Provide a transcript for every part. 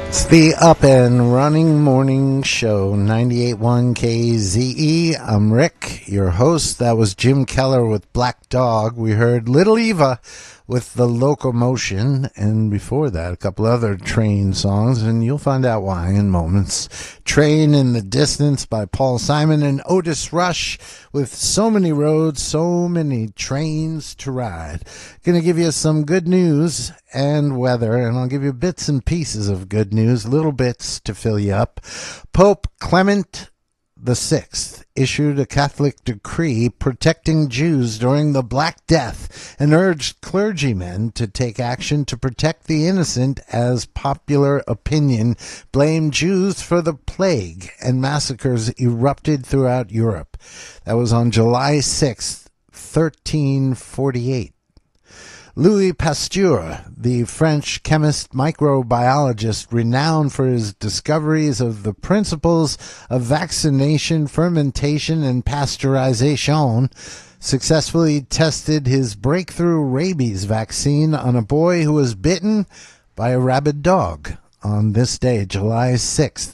It's the Up and Running Morning Show, 98.1 KZE. I'm Rick, your host. That was Jim Keller with Black Dog. We heard Little Eva with The Locomotion, and before that, a couple other Train songs, and you'll find out why in moments. Train in the Distance by Paul Simon, and Otis Rush with So Many Roads, So Many Trains to Ride. Gonna give you some good news and weather, and I'll give you bits and pieces of good news, little bits to fill you up. Pope Clement VI issued a Catholic decree protecting Jews during the Black Death and urged clergymen to take action to protect the innocent as popular opinion blamed Jews for the plague and massacres erupted throughout Europe. That was on July 6th, 1348. Louis Pasteur, the French chemist microbiologist renowned for his discoveries of the principles of vaccination, fermentation, and pasteurization, successfully tested his breakthrough rabies vaccine on a boy who was bitten by a rabid dog on this day, July 6th,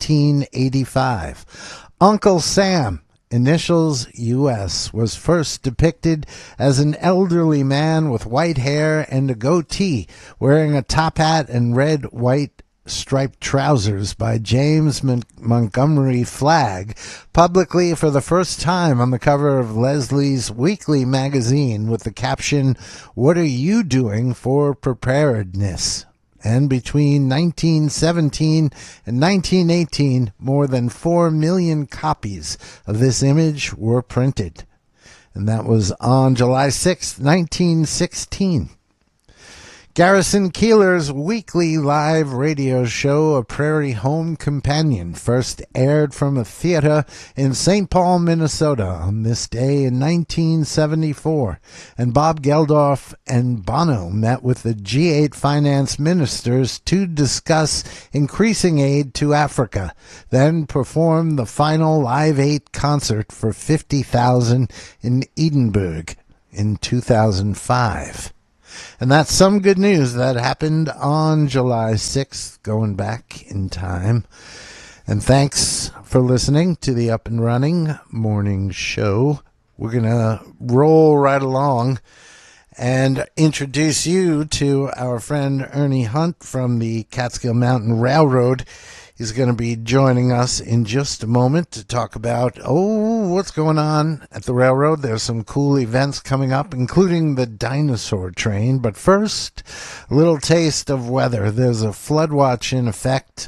1885. Uncle Sam, initials US, was first depicted as an elderly man with white hair and a goatee, wearing a top hat and red-white striped trousers by James Montgomery Flagg, publicly for the first time on the cover of Leslie's Weekly magazine with the caption, "What are you doing for preparedness?" And between 1917 and 1918, more than 4 million copies of this image were printed. And that was on July 6, 1916. Garrison Keillor's weekly live radio show, A Prairie Home Companion, first aired from a theater in St. Paul, Minnesota on this day in 1974. And Bob Geldof and Bono met with the G8 finance ministers to discuss increasing aid to Africa, then performed the final Live 8 concert for 50,000 in Edinburgh in 2005. And that's some good news that happened on July 6th, going back in time. And thanks for listening to the Up and Running Morning Show. We're going to roll right along and introduce you to our friend Ernie Hunt from the Catskill Mountain Railroad. He's going to be joining us in just a moment to talk about, what's going on at the railroad. There's some cool events coming up, including the dinosaur train. But first, a little taste of weather. There's a flood watch in effect.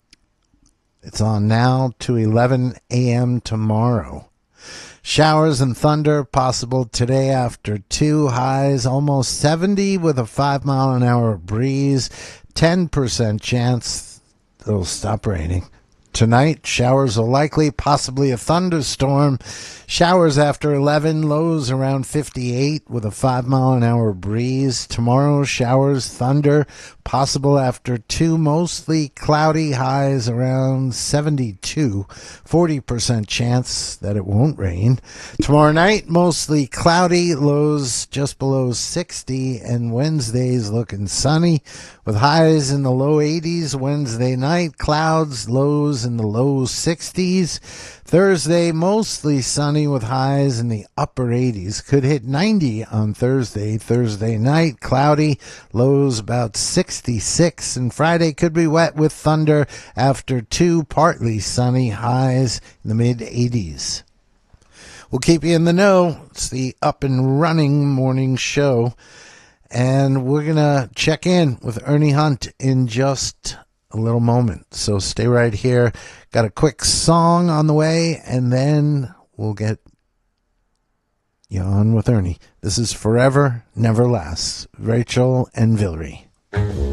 It's on now to 11 a.m. tomorrow. Showers and thunder possible today after 2, highs almost 70 with a 5-mile-an-hour breeze, 10% chance it'll stop raining. Tonight, showers are likely, possibly a thunderstorm. Showers after 11, lows around 58 with a 5-mile-an-hour breeze. Tomorrow, showers, thunder, possible after 2, mostly cloudy, highs around 72, 40% chance that it won't rain. Tomorrow night, mostly cloudy, lows just below 60, and Wednesday's looking sunny with highs in the low 80s. Wednesday night, clouds, lows in the low 60s. Thursday, mostly sunny with highs in the upper 80s. Could hit 90 on Thursday. Thursday night, cloudy, lows about 66. And Friday could be wet with thunder after 2, partly sunny, highs in the mid-80s. We'll keep you in the know. It's the Up and Running Morning Show. And we're going to check in with Ernie Hunt in just a little moment. So stay right here. Got a quick song on the way, and then we'll get you on with Ernie. This is Forever Never Lasts, Rachel and Villery.